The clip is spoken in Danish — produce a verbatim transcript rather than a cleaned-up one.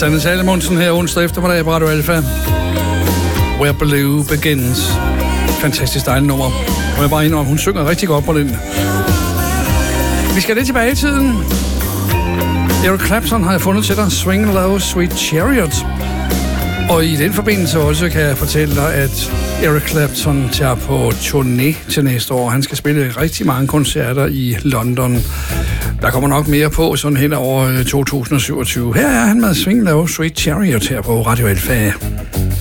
Sanne Salomonsen her onsdag eftermiddag på Radio Alfa. Where Blue Begins. Fantastisk dejligt nummer. Og jeg bare indrømme, hun synger rigtig godt på den. Vi skal lidt tilbage i tiden. Eric Clapton har jeg fundet til dig. Swing Low, Sweet Chariot. Og i den forbindelse også kan jeg fortælle dig, at Eric Clapton tager på turné til næste år. Han skal spille rigtig mange koncerter i London. Der kommer nok mere på sådan hen over to tusind syvogtyve. Her er han med Swing Low, Sweet Chariot her på Radio Alfa.